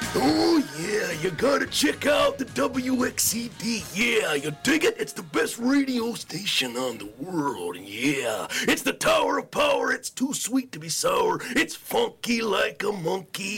Oh, yeah, you gotta check out the WXCD. Yeah, you dig it? It's the best radio station on the world. Yeah, it's the Tower of Power. It's too sweet to be sour. It's funky like a monkey.